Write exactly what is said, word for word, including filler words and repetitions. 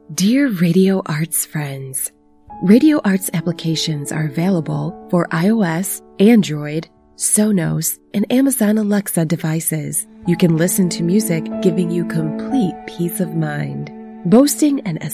Dear Radio Arts friends, Radio Arts applications are available for iOS, Android, Sonos, and Amazon Alexa devices. You can listen to music, giving you complete peace of mind. Boasting an